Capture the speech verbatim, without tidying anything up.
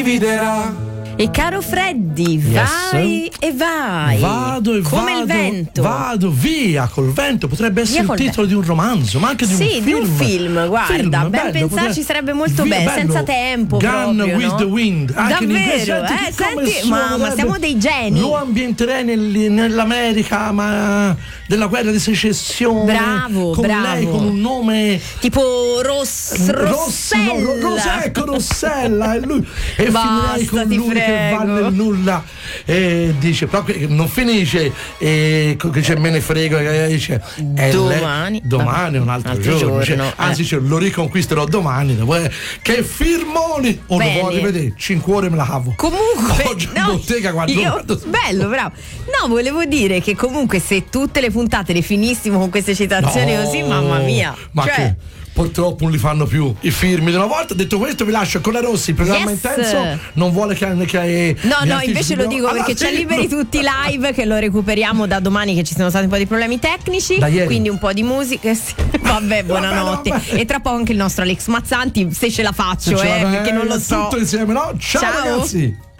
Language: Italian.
dividerà. E caro Freddy, vai Yes. e vai. Vado e come vado, il vento. Vado via col vento. Potrebbe essere Via il col titolo di un romanzo, ma anche di Sì, un film. di un film, guarda, Film, ben bello, pensarci potrebbe- sarebbe molto Via, bene, bello. senza tempo Gun proprio, with no? the Wind. Anche in inglese, Davvero, senti eh, come senti, suona, mamma, dovrebbe- siamo dei geni. Lo ambienterei nel- nell'America, ma della guerra di secessione. Bravo, con bravo. lei con un nome Tipo Ross, Rossi, Rossella. no, Ro- Ros- ecco Rossella e lui e Basta, finirei con ti lui che prego. va nel nulla e dice proprio che non finisce e co- che c'è me ne frego e dice è Domani. le- domani è un altro, Altro giorno, dice, giorno, anzi eh. dice, lo riconquisterò domani dopo, eh, che firmoni o lo Bene. voglio vedere cinque ore me la cavo Comunque, oggi in bottega quando io- guardo- bello, bravo. No, volevo dire che comunque se tutte le puntate le finissimo con queste citazioni No, così, mamma mia. ma cioè, che purtroppo non li fanno più i film di una volta. Detto questo, vi lascio con la Rossi. Il programma Yes. intenso non vuole che, che No, gli no, artisti invece lo no. dico Allora, perché c'è sì, Liberi no. Tutti live che lo recuperiamo da domani, che ci sono stati un po' di problemi tecnici, Da ieri. quindi un po' di musica. sì. Vabbè, buonanotte. Vabbè, vabbè. E tra poco anche il nostro Alex Mazzanti, se ce la faccio, Ce eh, la- perché non lo so. Tutto insieme, no? Ciao, Ciao. ragazzi.